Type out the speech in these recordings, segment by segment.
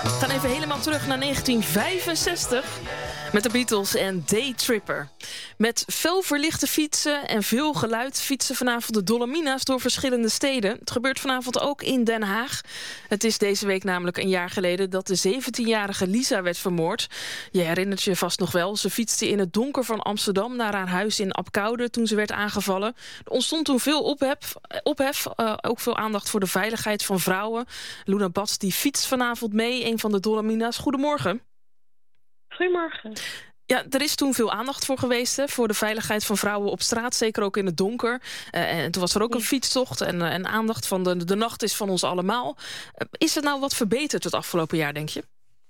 We gaan even helemaal terug naar 1965 met de Beatles en Daytripper. Met fel verlichte fietsen en veel geluid fietsen vanavond de Dolomina's door verschillende steden. Het gebeurt vanavond ook in Den Haag. Het is deze week namelijk een jaar geleden dat de 17-jarige Lisa werd vermoord. Je herinnert je vast nog wel. Ze fietste in het donker van Amsterdam naar haar huis in Apkoude toen ze werd aangevallen. Er ontstond toen veel ophef, ook veel aandacht voor de veiligheid van vrouwen. Luna Bats die fietst vanavond mee, een van de Dolomina's. Goedemorgen. Goedemorgen. Ja, er is toen veel aandacht voor geweest, hè, voor de veiligheid van vrouwen op straat, zeker ook in het donker. En toen was er ook een fietstocht en aandacht van de nacht is van ons allemaal. Is er nou wat verbeterd het afgelopen jaar, denk je?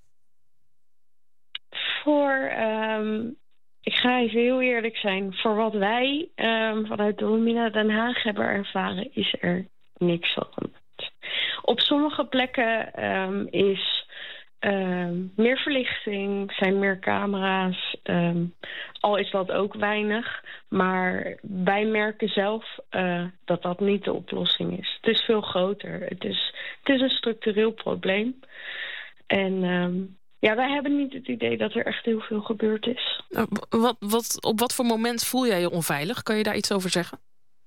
Ik ga even heel eerlijk zijn. Voor wat wij vanuit Dolomina Den Haag hebben ervaren, is er niks veranderd. Op sommige plekken is meer verlichting, zijn meer camera's. Al is dat ook weinig. Maar wij merken zelf dat dat niet de oplossing is. Het is veel groter. Het is een structureel probleem. En wij hebben niet het idee dat er echt heel veel gebeurd is. Op wat voor moment voel jij je onveilig? Kan je daar iets over zeggen?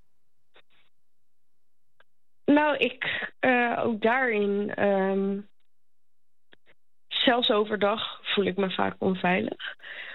Nou, ook daarin... zelfs overdag voel ik me vaak onveilig.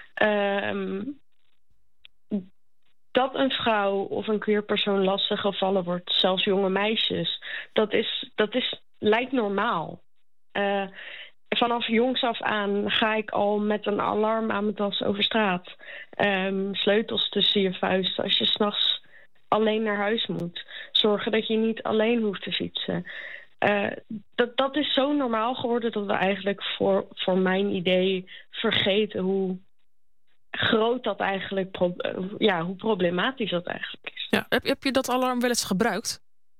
Dat een vrouw of een queer persoon lastig gevallen wordt, zelfs jonge meisjes, dat lijkt normaal. Vanaf jongs af aan ga ik al met een alarm aan mijn tas over straat. Sleutels tussen je vuisten als je 's nachts alleen naar huis moet. Zorgen dat je niet alleen hoeft te fietsen. Dat is zo normaal geworden dat we eigenlijk voor mijn idee vergeten hoe groot dat eigenlijk, hoe problematisch dat eigenlijk is. Ja, heb je dat alarm wel eens gebruikt?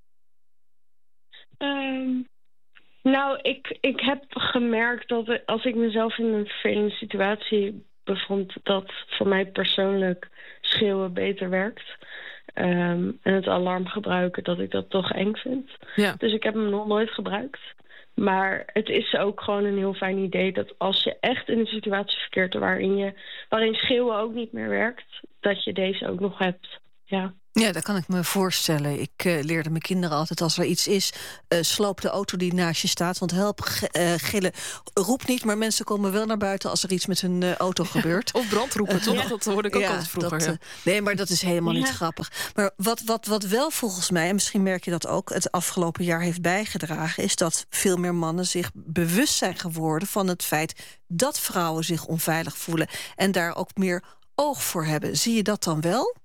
Nou, ik heb gemerkt dat als ik mezelf in een vervelende situatie bevond, dat voor mij persoonlijk schreeuwen beter werkt. En het alarm gebruiken, dat ik dat toch eng vind. Ja. Dus ik heb hem nog nooit gebruikt. Maar het is ook gewoon een heel fijn idee dat als je echt in een situatie verkeert waarin schreeuwen ook niet meer werkt, dat je deze ook nog hebt. Ja. Ja, dat kan ik me voorstellen. Ik leerde mijn kinderen altijd, als er iets is, sloop de auto die naast je staat. Want help, gillen, roep niet, maar mensen komen wel naar buiten als er iets met hun auto gebeurt. Of brandroepen, toch? Ja. Dat hoorde ik ook altijd vroeger. Nee, maar dat is helemaal niet grappig. Maar wat wel volgens mij, en misschien merk je dat ook, het afgelopen jaar heeft bijgedragen, is dat veel meer mannen zich bewust zijn geworden van het feit dat vrouwen zich onveilig voelen en daar ook meer oog voor hebben. Zie je dat dan wel?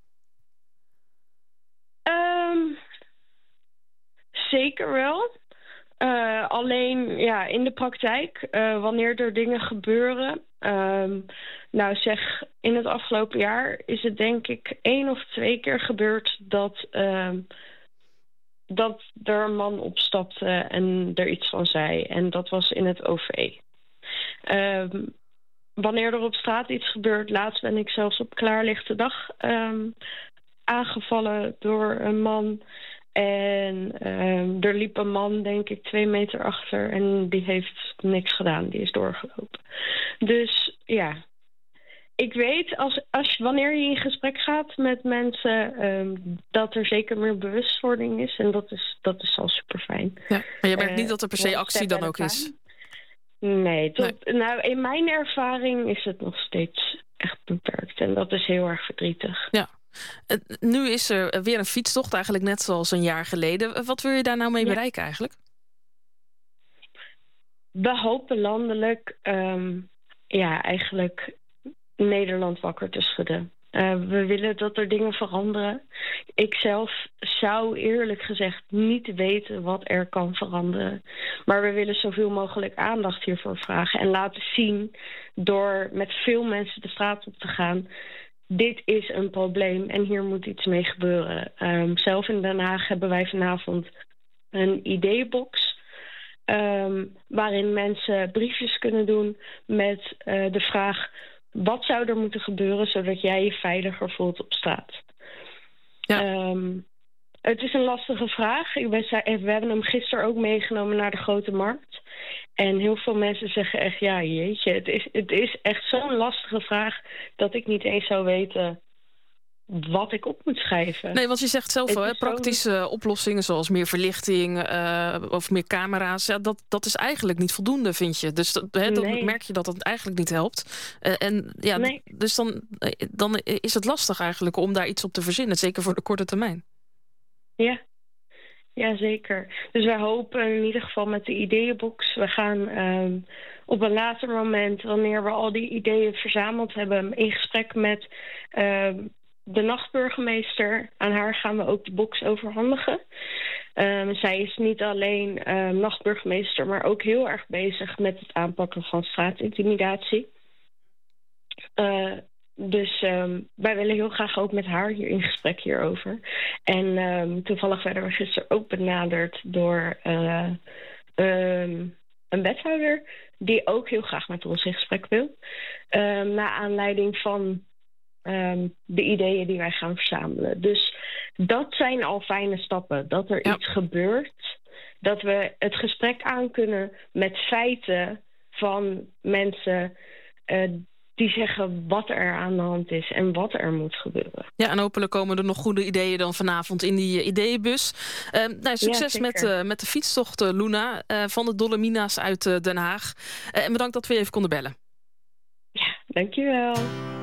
Zeker wel. Alleen in de praktijk, wanneer er dingen gebeuren, in het afgelopen jaar is het denk ik 1 of 2 keer gebeurd dat er een man opstapte en er iets van zei. En dat was in het OV. Wanneer er op straat iets gebeurt, laatst ben ik zelfs op klaarlichte dag aangevallen door een man. En er liep een man, denk ik, 2 meter achter en die heeft niks gedaan. Die is doorgelopen. Dus ja, ik weet wanneer je in gesprek gaat met mensen, dat er zeker meer bewustwording is. En dat is al super fijn. Ja, maar je merkt niet dat er per se actie dan ook is? Nee, nou, in mijn ervaring is het nog steeds echt beperkt. En dat is heel erg verdrietig. Ja. Nu is er weer een fietstocht, eigenlijk net zoals een jaar geleden. Wat wil je daar nou mee bereiken eigenlijk? We hopen landelijk eigenlijk Nederland wakker te schudden. We willen dat er dingen veranderen. Ik zelf zou eerlijk gezegd niet weten wat er kan veranderen. Maar we willen zoveel mogelijk aandacht hiervoor vragen. En laten zien door met veel mensen de straat op te gaan. Dit is een probleem en hier moet iets mee gebeuren. Zelf in Den Haag hebben wij vanavond een ideebox. Waarin mensen briefjes kunnen doen met de vraag: wat zou er moeten gebeuren zodat jij je veiliger voelt op straat? Ja. Het is een lastige vraag. We hebben hem gisteren ook meegenomen naar de Grote Markt. En heel veel mensen zeggen echt, ja jeetje, het is echt zo'n lastige vraag dat ik niet eens zou weten wat ik op moet schrijven. Nee, want je zegt zelf al, praktische oplossingen zoals meer verlichting of meer camera's. Ja, dat is eigenlijk niet voldoende, vind je. Dus dan merk je dat het eigenlijk niet helpt. Dus dan is het lastig eigenlijk om daar iets op te verzinnen. Zeker voor de korte termijn. Ja, zeker. Dus wij hopen in ieder geval met de ideeënbox. We gaan op een later moment, wanneer we al die ideeën verzameld hebben, in gesprek met de nachtburgemeester. Aan haar gaan we ook de box overhandigen. Zij is niet alleen nachtburgemeester, maar ook heel erg bezig met het aanpakken van straatintimidatie. Dus wij willen heel graag ook met haar hier in gesprek hierover. En toevallig werden we gisteren ook benaderd door een wethouder die ook heel graag met ons in gesprek wil. Naar aanleiding van de ideeën die wij gaan verzamelen. Dus dat zijn al fijne stappen. Dat er iets gebeurt. Dat we het gesprek aan kunnen met feiten van mensen die zeggen wat er aan de hand is en wat er moet gebeuren. Ja, en hopelijk komen er nog goede ideeën dan vanavond in die ideeënbus. Succes met de fietstocht, Luna, van de Dolomina's uit Den Haag. En bedankt dat we je even konden bellen. Ja, dankjewel.